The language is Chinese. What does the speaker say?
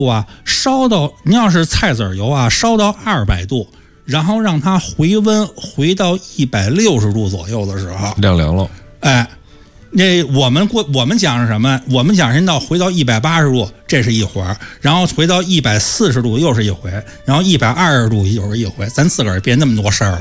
啊，烧到你要是菜籽油啊，烧到200度，然后让它回温回到160度左右的时候， 晾凉了。 哎，那我们讲是什么？我们讲是到回到180度，这是一会儿，然后回到140度又是一回，然后120度又是一回，咱自个儿别那么多事儿了。